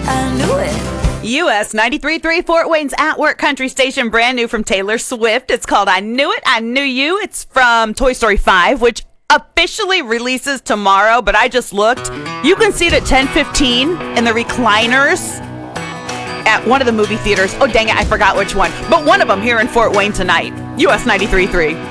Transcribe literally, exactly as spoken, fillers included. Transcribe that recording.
I knew it. U S ninety-three point three Fort Wayne's At Work Country Station, brand new from Taylor Swift. It's called I Knew It, I Knew You. It's from Toy Story five, which officially releases tomorrow, but I just looked. You can see it at ten fifteen in the recliners at one of the movie theaters. Oh, dang it, I forgot which one. But one of them here in Fort Wayne tonight. U S ninety-three point three.